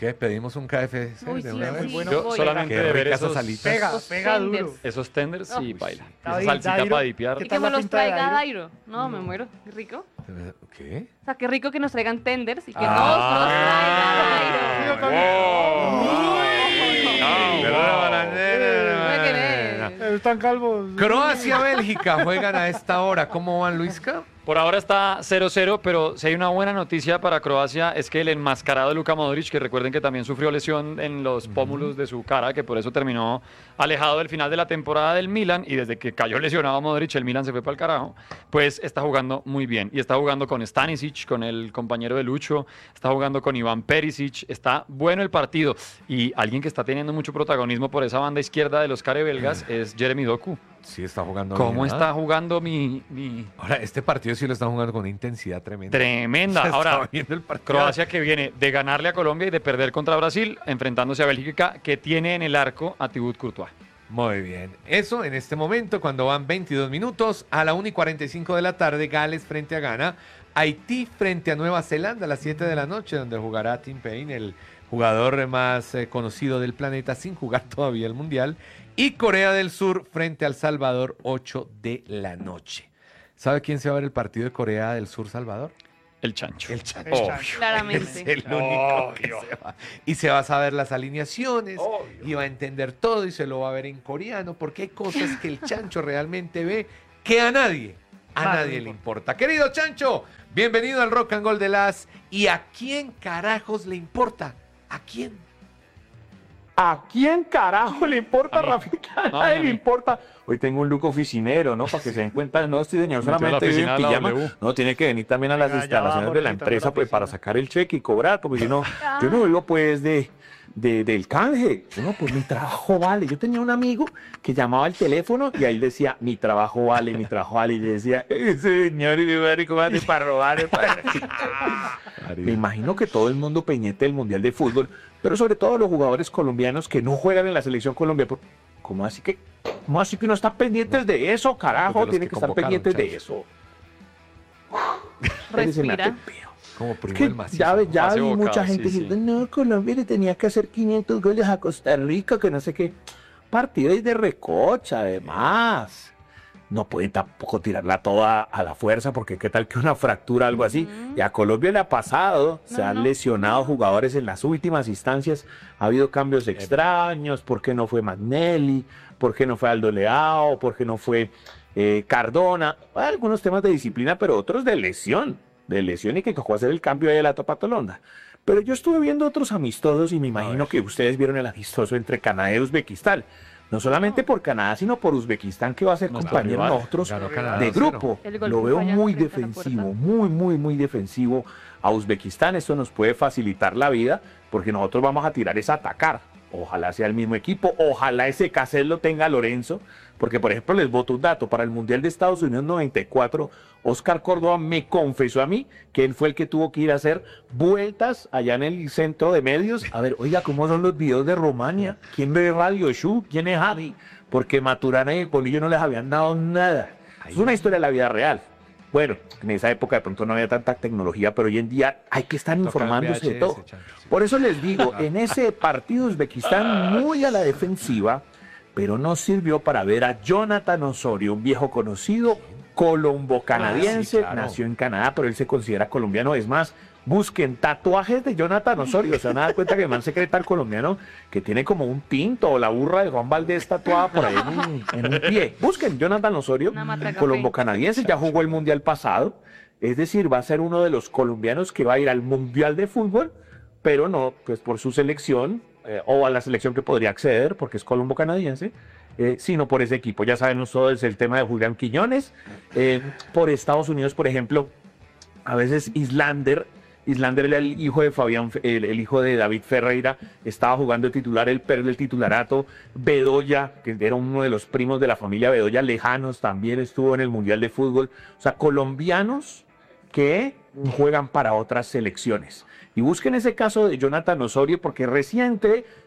¿Qué? ¿Pedimos un KFC Uy, de sí, una sí, vez? voy. Yo solamente Qué de ver ricas esas esos, alitas. Pega duro. tenders. esos tenders y Uy, baila. sí. Esa David, salsita Dairo, para dipiar. ¿qué Y tal que me la los pinta de traiga Dairo? Dairo. No, me muero. Qué rico. ¿Qué? O sea, qué rico que nos traigan tenders y que Ah. nos traiga Dairo. ¿Me querés? Están calvos. Croacia-Bélgica juegan a esta hora. ¿Cómo van, Luisca? Por ahora está 0-0, pero si hay una buena noticia para Croacia es que el enmascarado de Luka Modric, que recuerden que también sufrió lesión en los pómulos de su cara, que por eso terminó alejado del final de la temporada del Milan, y desde que cayó lesionado Modric, el Milan se fue para el carajo, pues está jugando muy bien. Y está jugando con Stanisic, con el compañero de Lucho, está jugando con Iván Perisic, está bueno el partido. Y alguien que está teniendo mucho protagonismo por esa banda izquierda de los carebelgas es Jeremy Doku. Sí, está jugando ¿Cómo bien, ¿ah? está jugando mi... Ahora, este partido sí lo están jugando con una intensidad tremenda. Tremenda. Se Ahora, estaba viendo el partido. Croacia que viene de ganarle a Colombia y de perder contra Brasil, enfrentándose a Bélgica, que tiene en el arco a Thibaut Courtois. Muy bien. Eso en este momento, cuando van 22 minutos, a la 1:45 de la tarde, Gales frente a Ghana, Haití frente a Nueva Zelanda a las 7 de la noche, donde jugará Tim Payne, el jugador más conocido del planeta, sin jugar todavía el Mundial, y Corea del Sur frente al Salvador, 8 de la noche. ¿Sabe quién se va a ver el partido de Corea del Sur-Salvador? El chancho. El Chancho. El Chancho. Es Claramente. el único que se va. Y se va a saber las alineaciones, y va a entender todo, y se lo va a ver en coreano, porque hay cosas que el Chancho realmente ve que a nadie le importa. Querido Chancho, bienvenido al Rock and Roll de las... ¿Y a quién carajos le importa? ¿A quién? ¿A quién carajo le importa, A mí. Rafita? A No, nadie a le mí. importa. Hoy tengo un look oficinero, ¿no? Para que se den cuenta. No, este señor Metió a la solamente vive en oficina de la pijama. W. No, tiene que venir también a las Venga, ya instalaciones va, de la Jorgito, empresa anda a la pues para oficina. sacar el cheque y cobrar, porque si no, yo no vivo pues del canje. No, pues mi trabajo vale. Yo tenía un amigo que llamaba al teléfono y ahí decía, mi trabajo vale, mi trabajo vale. Y le decía, señor, y mi madre, ¿cómo hace para robar? Me imagino que todo el mundo pendiente del Mundial de Fútbol, pero sobre todo los jugadores colombianos que no juegan en la selección Colombia. ¿Cómo así que no están pendientes de eso, carajo? Pues de los Tienen que que estar convocaron, pendientes de Chacho. eso. Ese me Respira. hace peo. Como Es primo que el macizo. ya vi Pase mucha bocado, gente sí, diciendo, no, Colombia le tenía que hacer 500 goles a Costa Rica, que no sé qué. Partido es de recocha, además. No pueden tampoco tirarla toda a la fuerza, porque qué tal que una fractura, algo así. Y a Colombia le ha pasado, se No, han no. lesionado jugadores en las últimas instancias, ha habido cambios extraños, ¿por qué no fue Magnelli? ¿Por qué no fue Aldo Leao? ¿Por qué no fue Cardona? Algunos temas de disciplina, pero otros de lesión y que tocó hacer el cambio ahí de la Topatolonda. Pero yo estuve viendo otros amistosos y me imagino que ustedes vieron el amistoso entre Canadá y Uzbekistán. No solamente por Canadá, sino por Uzbekistán, que va a ser Nuestro compañero rival. nosotros Ganó Canadá de 2-0. grupo. El gol Lo que veo fallan muy frente a la defensivo, puerta. muy defensivo a Uzbekistán. Esto nos puede facilitar la vida, porque nosotros vamos a tirar es a atacar. Ojalá sea el mismo equipo, ojalá ese cassette lo tenga Lorenzo, porque por ejemplo les boto un dato, para el Mundial de Estados Unidos 94, Oscar Córdoba me confesó a mí que él fue el que tuvo que ir a hacer vueltas allá en el centro de medios, a ver, oiga, ¿cómo son los videos de Romania? ¿Quién ve Radio Show? ¿Quién es Javi? Porque Maturana y el Polillo no les habían dado nada. Es una historia de la vida real. Bueno, en esa época de pronto no había tanta tecnología, pero hoy en día hay que estar Toca informándose de VHS, todo. Chancho, sí. Por eso les digo, en ese partido Uzbekistán muy a la defensiva, pero no sirvió para ver a Jonathan Osorio, un viejo conocido, colombo-canadiense, Ah, sí, claro. nació en Canadá, pero él se considera colombiano. Es más, busquen tatuajes de Jonathan Osorio, se van a dar cuenta que el man secreta al colombiano, que tiene como un tinto o la burra de Juan Valdés tatuada por ahí en un pie. Busquen Jonathan Osorio, Una matraca colombo-canadiense, ya jugó el Mundial pasado, es decir, va a ser uno de los colombianos que va a ir al Mundial de Fútbol, pero no pues por su selección, o a la selección que podría acceder, porque es colombo-canadiense, sino por ese equipo. Ya sabemos todos el tema de Julián Quiñones. Por Estados Unidos, por ejemplo, a veces Islander era el hijo de Fabián, el hijo de David Ferreira, estaba jugando de titular, él perdió el titularato. Bedoya, que era uno de los primos de la familia Bedoya lejanos, también estuvo en el Mundial de Fútbol. O sea, colombianos que juegan para otras selecciones. Y busquen ese caso de Jonathan Osorio, porque reciente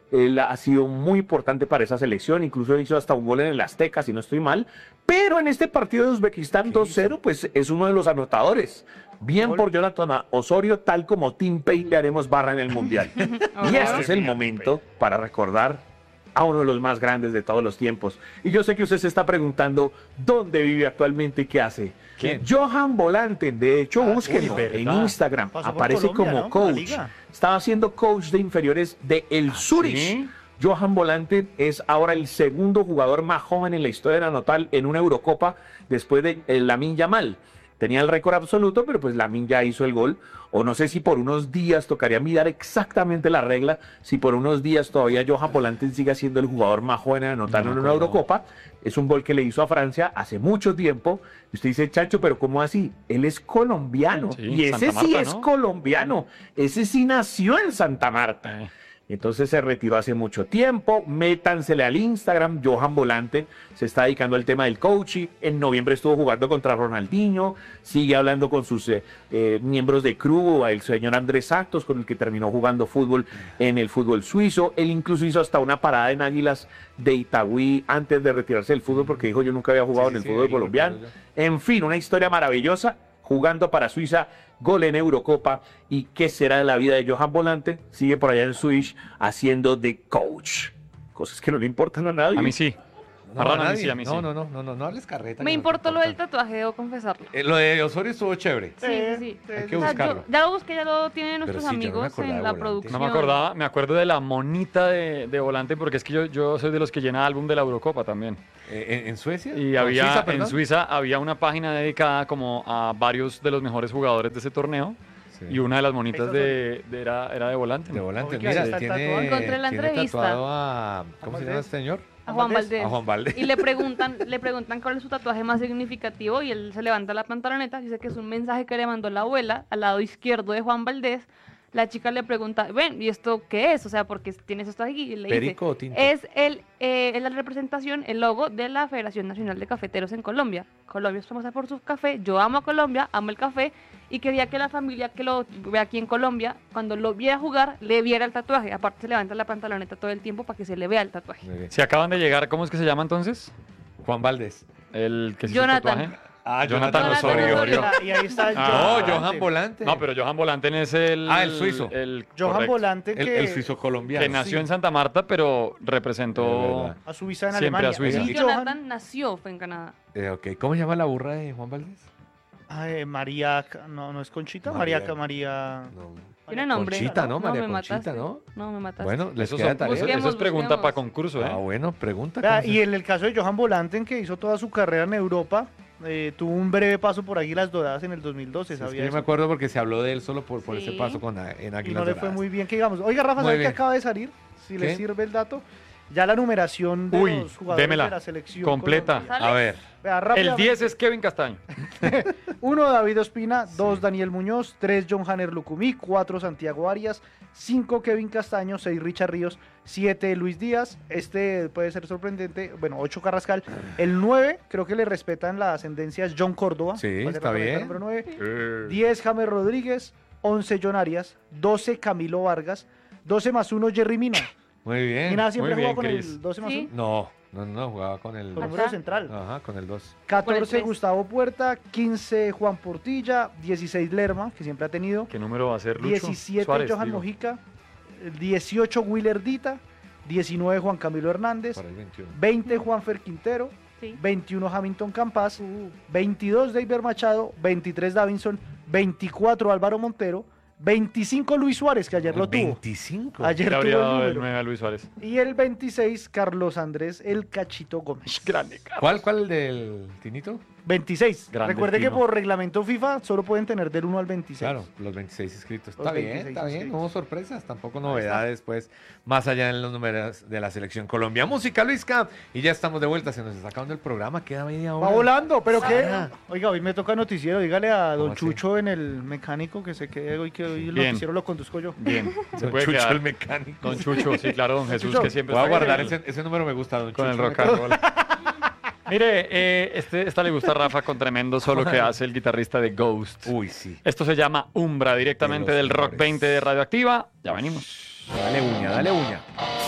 Él ha sido muy importante para esa selección, incluso hizo hasta un gol en el Azteca, si no estoy mal. Pero en este partido de Uzbekistán 2-0, pues es uno de los anotadores. Bien por Jonathan Osorio, tal como Tim Payne le haremos barra en el Mundial. Y este es el momento para recordar a uno de los más grandes de todos los tiempos. Y yo sé que usted se está preguntando dónde vive actualmente y qué hace. ¿Quién? Johan Volanten, de hecho, búsquenlo ¿verdad? en Instagram. Pasó por Aparece Colombia, como ¿no? coach. La liga. Estaba siendo coach de inferiores de el Zurich. ¿sí? Johan Volanten es ahora el segundo jugador más joven en la historia de anotar en una Eurocopa después de Lamine Yamal. Tenía el récord absoluto, pero pues Lamine ya hizo el gol. O no sé si por unos días, tocaría mirar exactamente la regla, si por unos días todavía Johan Volanten sigue siendo el jugador más joven en anotar No en me una acuerdo. Eurocopa. Es un gol que le hizo a Francia hace mucho tiempo. Y usted dice, Chacho, pero ¿cómo así? Él es colombiano. Sí, y ese Santa sí Marta, es ¿no? colombiano. Ese sí nació en Santa Marta. Entonces se retiró hace mucho tiempo. Métansele al Instagram. Johan Volanten se está dedicando al tema del coaching. En noviembre estuvo jugando contra Ronaldinho. Sigue hablando con sus miembros de crew, el señor Andrés Santos, con el que terminó jugando fútbol en el fútbol suizo. Él incluso hizo hasta una parada en Águilas de Itagüí antes de retirarse del fútbol porque dijo yo nunca había jugado en el fútbol colombiano. En fin, una historia maravillosa. Jugando para Suiza, gol en Eurocopa. ¿Y qué será de la vida de Johan Volanten? Sigue por allá en Switch haciendo de coach. Cosas que no le importan a nadie. A mí sí. No, Marrón, a mí nadie. sí, a mí sí. No hables carreta. Me que no te importó lo del importa. tatuaje, debo confesarlo. Lo de Osorio estuvo chévere. Sí, sí. Hay que O sea, buscarlo. ya lo busqué, ya lo tienen nuestros sí, yo no me amigos acordaba en de la Volante. producción. No me acordaba, me acuerdo de la monita de Volante porque es que yo soy de los que llena álbum de la Eurocopa también. ¿En Suecia? Y ¿O había Suiza, en perdón? Suiza había una página dedicada como a varios de los mejores jugadores de ese torneo Sí. y una de las monitas era de Volante. De Volante. Oiga, Mira, está el tiene, tatuado. Encontré la tiene entrevista. tatuado a... ¿Cómo se llama Valdés. este señor? A Juan Valdés. Valdés. A Juan Valdés. Y le preguntan cuál es su tatuaje más significativo y él se levanta la pantaloneta, dice que es un mensaje que le mandó la abuela al lado izquierdo de Juan Valdés. La chica le pregunta, ven, ¿y esto qué es? O sea, ¿por qué tienes esto aquí? Y le ¿Perico o dice, tinto? es la representación, el logo de la Federación Nacional de Cafeteros en Colombia. Colombia es famosa por su café, yo amo a Colombia, amo el café, y quería que la familia que lo ve aquí en Colombia, cuando lo viera jugar, le viera el tatuaje. Aparte se levanta la pantaloneta todo el tiempo para que se le vea el tatuaje. Muy bien. Si acaban de llegar, ¿cómo es que se llama entonces? Juan Valdés. El que se hizo el Jonathan. tatuaje. Ah, Jonathan Osorio. Y ahí está Ah, No, Johan Volante. No, pero Johan Volanten es el... Ah, el suizo. Johan correcto. Volanten El suizo colombiano. Que nació en Santa Marta, pero Es representó... verdad. a Suiza en Siempre Alemania. a Suiza. Y Y Jonathan nació, fue en Canadá. Ok, ¿cómo se llama la burra de Juan Valdés? María, no es Conchita, María. María. No. Tiene nombre. Conchita, ¿no? María me Conchita, mataste. ¿no? No, me mataste. Bueno, les Eso, queda son- tarea. busquemos, eso es pregunta busquemos. para concurso, ¿eh? Ah, bueno, pregunta. Vea, ¿cómo y se- en el caso de Johan Volanten, que hizo toda su carrera en Europa, tuvo un breve paso por Águilas Doradas en el 2012, Sí, es que ¿sabía yo me eso? acuerdo porque se habló de él solo por ese Sí. paso en Y Águilas no le fue Doradas. muy bien, que digamos. Oiga, Rafa, Muy ¿sabe qué bien. acaba de salir? Si le ¿Qué? sirve el dato. Ya la numeración de Uy, los jugadores démela. de la selección Completa. colombiana. A ver, Vea, El rápidamente. 10 es Kevin Castaño. 1 David Ospina, 2 Daniel Muñoz, 3 John Hanner Lucumí, 4 Santiago Arias, 5 Kevin Castaño, 6 Richard Ríos, 7 Luis Díaz, este puede ser sorprendente, bueno, 8 Carrascal, el 9 creo que le respetan la ascendencia es John Córdoba, Sí, va a ser está la bien. número 9, 10 James Rodríguez, 11 John Arias, 12 Camilo Vargas, 12 más 1 Jerry Mina, muy bien. y nada, siempre muy jugó bien, con Cris. el 12 más Sí. 1, No, jugaba con el con el 2. número central. Ajá, con el 2. Con el 14 tres. Gustavo Puerta, 15 Juan Portilla, 16 Lerma, que siempre ha tenido, ¿Qué número va a ser Lucho? 17 Suárez, Johan digo. Mojica, 18 Willer Dita, 19 Juan Camilo Hernández, Para el 21. 20 Juanfer Quintero, Sí. 21 Hamilton Campas, 22 David Machado, 23 Davinson, 24 Álvaro Montero, 25 Luis Suárez, que ayer lo tuvo. 25. Ayer Le habría tuvo el dado el número. 9 a Luis Suárez. Y el 26 Carlos Andrés El Cachito Gómez. Grande. ¿Cuál el del Tinito? 26. Grande Recuerde que Tino. por reglamento FIFA solo pueden tener del 1 al 26. Claro, los 26 inscritos. Los Está bien, 26 está bien. inscritos. No hubo sorpresas, tampoco novedades, pues, más allá en los números de la selección Colombia. Música, Luisca. Y ya estamos de vuelta, se nos está acabando el programa, queda media hora. Va volando, pero qué. Sara. Oiga, hoy me toca noticiero. Dígale a ¿Cómo don así? Chucho en el mecánico que se quede hoy, que hoy el Bien. noticiero lo conduzco yo. Bien. Se Don puede Chucho quedar. el mecánico. Don Chucho, sí, claro, don Jesús, Chucho, que siempre Voy a está guardar con el- ese número, me gusta, Don con el Chucho rock and roll. Mire, esta le gusta a Rafa con tremendo solo que hace el guitarrista de Ghost. Uy, sí. Esto se llama Umbra, directamente De los del Rock mejores. 20 de Radioactiva. Ya venimos. Dale uña, dale uña.